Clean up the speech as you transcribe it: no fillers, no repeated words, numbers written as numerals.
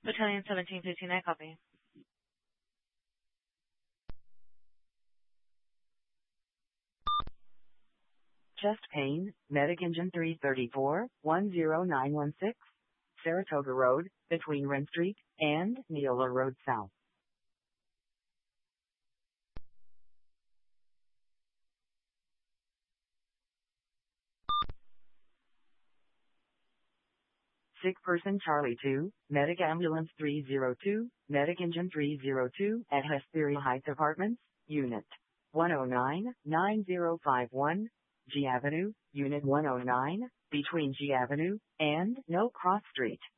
Battalion 1759, copy. Chest pain, Medic Engine 334, 10916, Saratoga Road, between Wren Street and Neola Road South. Sick person Charlie 2, Medic Ambulance 302, Medic Engine 302 at Hesperia Heights Apartments, Unit 109-9051, G Avenue, Unit 109, between G Avenue and No Cross Street.